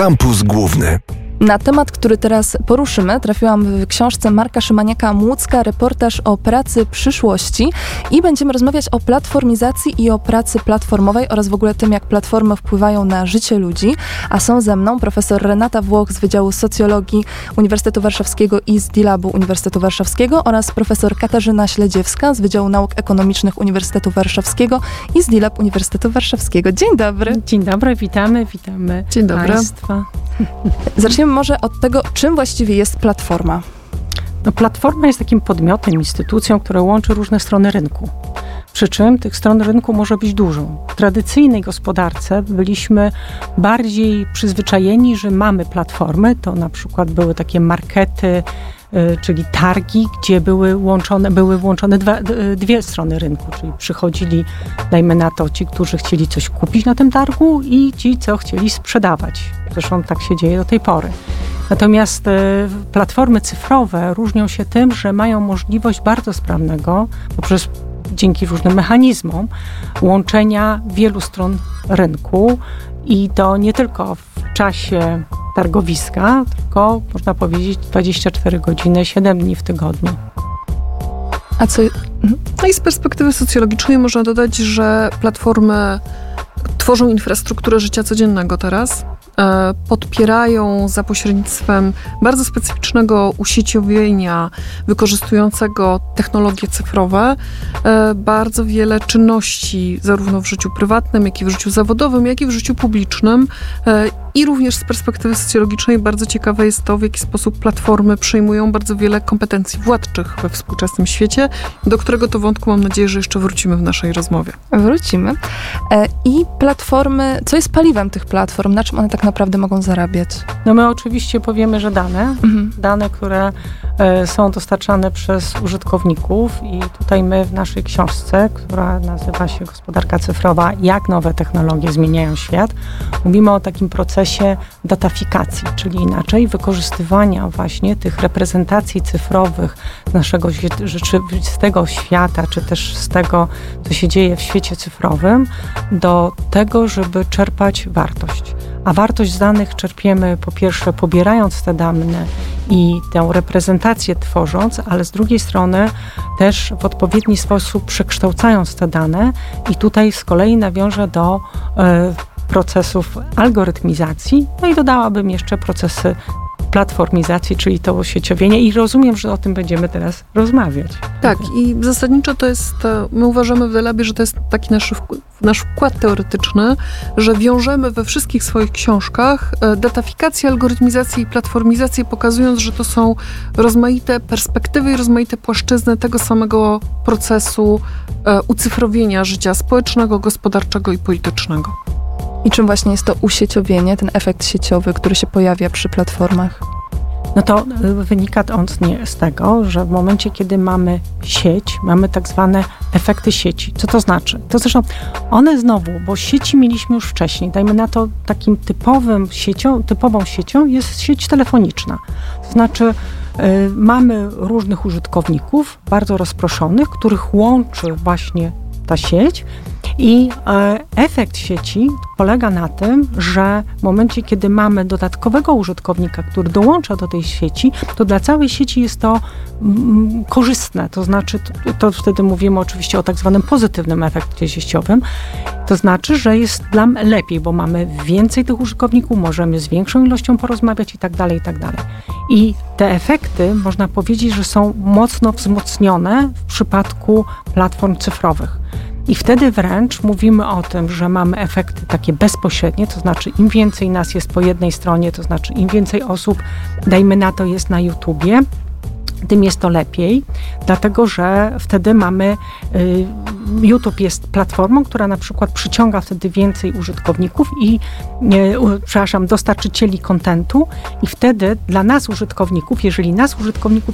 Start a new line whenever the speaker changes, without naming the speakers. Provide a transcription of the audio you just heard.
Kampus Główny.
Na temat, który teraz poruszymy, trafiłam w książce Marka Szymaniaka-Młódzka reportaż o pracy przyszłości i będziemy rozmawiać o platformizacji i o pracy platformowej oraz w ogóle tym, jak platformy wpływają na życie ludzi. A są ze mną profesor Renata Włoch z Wydziału Socjologii Uniwersytetu Warszawskiego i z DILAB-u Uniwersytetu Warszawskiego oraz profesor Katarzyna Śledziewska z Wydziału Nauk Ekonomicznych Uniwersytetu Warszawskiego i z DILAB Uniwersytetu Warszawskiego. Dzień dobry.
Dzień dobry, witamy
Dzień dobry.
Państwa.
Zaczniemy może od tego, czym właściwie jest platforma.
Platforma jest takim podmiotem, instytucją, która łączy różne strony rynku. Przy czym tych stron rynku może być dużo. W tradycyjnej gospodarce byliśmy bardziej przyzwyczajeni, że mamy platformy. To na przykład były takie markety, czyli targi, gdzie były włączone dwie strony rynku, czyli przychodzili, dajmy na to, ci, którzy chcieli coś kupić na tym targu i ci, co chcieli sprzedawać. Zresztą tak się dzieje do tej pory. Natomiast platformy cyfrowe różnią się tym, że mają możliwość bardzo sprawnego, dzięki różnym mechanizmom, łączenia wielu stron rynku i to nie tylko w czasie targowiska, tylko można powiedzieć 24 godziny, 7 dni w tygodniu.
A co?
No i z perspektywy socjologicznej można dodać, że platformy tworzą infrastrukturę życia codziennego teraz, podpierają za pośrednictwem bardzo specyficznego usieciowienia wykorzystującego technologie cyfrowe bardzo wiele czynności zarówno w życiu prywatnym, jak i w życiu zawodowym, jak i w życiu publicznym. I również z perspektywy socjologicznej bardzo ciekawe jest to, w jaki sposób platformy przejmują bardzo wiele kompetencji władczych we współczesnym świecie, do którego to wątku mam nadzieję, że jeszcze wrócimy w naszej rozmowie.
Wrócimy. I platformy, co jest paliwem tych platform? Na czym one tak naprawdę mogą zarabiać?
My oczywiście powiemy, że dane, które są dostarczane przez użytkowników i tutaj my w naszej książce, która nazywa się Gospodarka cyfrowa, jak nowe technologie zmieniają świat, mówimy o takim procesie datafikacji, czyli inaczej wykorzystywania właśnie tych reprezentacji cyfrowych z naszego rzeczywistego świata, czy też z tego, co się dzieje w świecie cyfrowym, do tego, żeby czerpać wartość. A wartość z danych czerpiemy po pierwsze pobierając te dane i tę reprezentację tworząc, ale z drugiej strony też w odpowiedni sposób przekształcając te dane i tutaj z kolei nawiążę do procesów algorytmizacji, i dodałabym jeszcze procesy platformizacji, czyli to osieciowienie i rozumiem, że o tym będziemy teraz rozmawiać.
Tak, i zasadniczo to jest, my uważamy w DILAB-ie, że to jest taki nasz wkład teoretyczny, że wiążemy we wszystkich swoich książkach datafikację, algorytmizację i platformizację, pokazując, że to są rozmaite perspektywy i rozmaite płaszczyzny tego samego procesu ucyfrowienia życia społecznego, gospodarczego i politycznego.
I czym właśnie jest to usieciowienie, ten efekt sieciowy, który się pojawia przy platformach?
To wynika on z tego, że w momencie, kiedy mamy sieć, mamy tak zwane efekty sieci. Co to znaczy? To zresztą one znowu, bo sieci mieliśmy już wcześniej. Dajmy na to takim typową siecią jest sieć telefoniczna. To znaczy mamy różnych użytkowników, bardzo rozproszonych, których łączy właśnie ta sieć. I efekt sieci polega na tym, że w momencie, kiedy mamy dodatkowego użytkownika, który dołącza do tej sieci, to dla całej sieci jest to korzystne. To znaczy, to wtedy mówimy oczywiście o tak zwanym pozytywnym efekcie sieciowym. To znaczy, że jest nam lepiej, bo mamy więcej tych użytkowników, możemy z większą ilością porozmawiać i tak dalej, i tak dalej. I te efekty, można powiedzieć, że są mocno wzmocnione w przypadku platform cyfrowych. I wtedy wręcz mówimy o tym, że mamy efekty takie bezpośrednie, to znaczy im więcej nas jest po jednej stronie, to znaczy im więcej osób, dajmy na to, jest na YouTubie, tym jest to lepiej, dlatego że wtedy mamy, YouTube jest platformą, która na przykład przyciąga wtedy więcej użytkowników i, dostarczycieli kontentu i wtedy dla nas użytkowników, jeżeli nas użytkowników